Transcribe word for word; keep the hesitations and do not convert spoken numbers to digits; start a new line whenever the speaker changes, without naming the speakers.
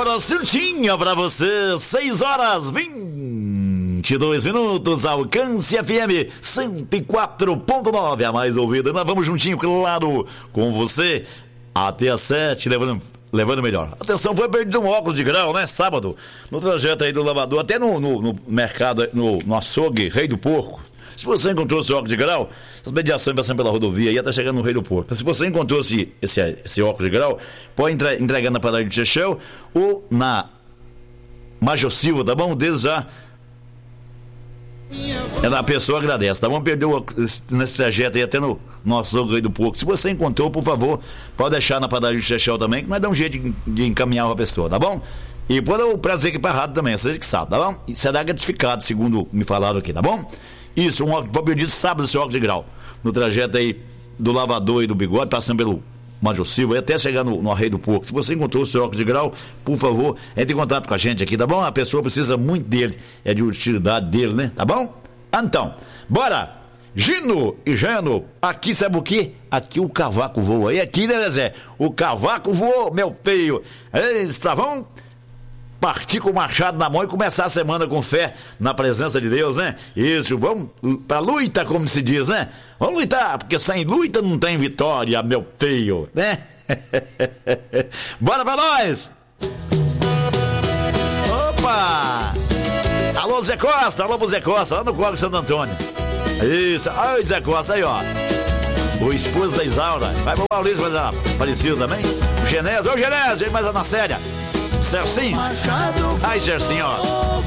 hora certinha pra você, seis horas vinte e dois minutos, Alcance F M cento e quatro ponto nove, a mais ouvida. Nós vamos juntinho, claro, com você até às sete, levando, levando melhor. Atenção, foi perdido um óculos de grau, né? Sábado, no trajeto aí do lavador, até no, no, no mercado, no, no açougue Rei do Porco. Se você encontrou esse óculos de grau, as mediações passando pela rodovia e até chegando no Rei do Porco. Se você encontrou esse, esse, esse óculos de grau, pode entre, entregar na padaria de Chechel ou na Major Silva, tá bom? Desde já a pessoa agradece, tá bom? Perdeu nesse trajeto aí até no nosso açougue Rei do Porco. Se você encontrou, por favor, pode deixar na padaria de Chechel também, que nós damos um jeito de, de encaminhar a pessoa, tá bom? E pode o prazer aqui para rádio também, vocês que sabem, tá bom? E será gratificado, segundo me falaram aqui, tá bom? Isso, um foi perdido sábado esse óculos de grau, no trajeto aí do lavador e do bigode, passando pelo Major Silva, e até chegar no, no Rei do Porco. Se você encontrou o seu óculos de grau, por favor, entre em contato com a gente aqui, tá bom? A pessoa precisa muito dele, é de utilidade dele, né? Tá bom? Então, bora! Gino e Jano, aqui sabe o quê? Aqui o cavaco voa. E aqui, né, Zé? O cavaco voou, meu filho. Eles estavam... partir com o machado na mão e começar a semana com fé na presença de Deus, né? Isso, vamos pra luta, como se diz, né? Vamos lutar, porque sem luta não tem vitória, meu filho, né? Bora pra nós! Opa! Alô, Zé Costa, alô, Zé Costa, lá no Código Santo Antônio. Isso, ai, Zé Costa, aí, ó. O esposo da Isaura. Vai pro Maurício, mas ela apareceu também. O Genésio, ô Genésio, ele mais na séria. Cercinho. Ai, Cercinho, ó.